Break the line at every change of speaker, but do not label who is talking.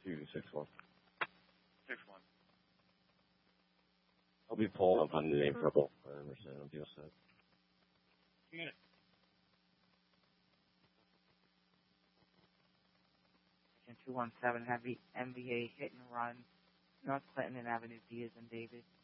6-1.
6-1.
I'll be pulling up on the name purple. I understand. I'll be all set.
Unit.
Section 217, have the MVA hit and run North Clinton and Avenue D as in David.